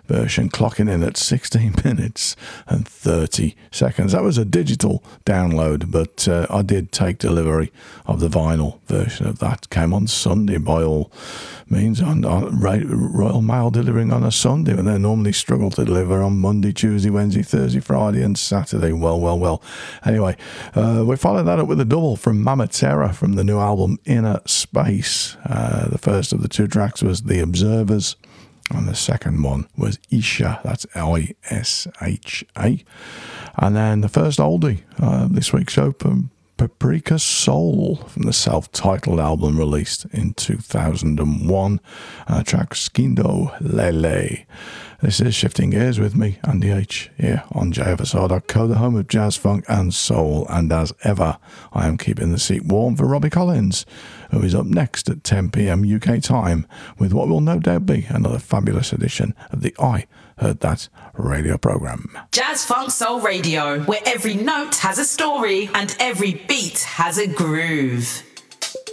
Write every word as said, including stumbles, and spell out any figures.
version, clocking in at sixteen minutes and thirty seconds. That was a digital download, but uh, I did take delivery of the vinyl version of that. Came on Sunday by all means, on, on Royal Mail delivering on a Sunday, when they normally struggle to deliver on Monday, Tuesday, Wednesday, Thursday, Friday and Saturday. Well, well, well. Anyway, uh, we followed that up with a double from Mama Terra from the new album Inner Space. Uh, the first of the two tracks was The Observers, and the second one was Isha, that's I S H A. And then the first oldie, uh, this week's open, Paprika Soul, from the self-titled album released in two thousand one, uh, track Skindo Lele. This is Shifting Gears with me, Andy H, here on J F S R dot co, the home of jazz, funk and soul. And as ever, I am keeping the seat warm for Robbie Collins, who is up next at ten p.m. U K time with what will no doubt be another fabulous edition of the I Heard That radio program. Jazz Funk Soul Radio, where every note has a story and every beat has a groove.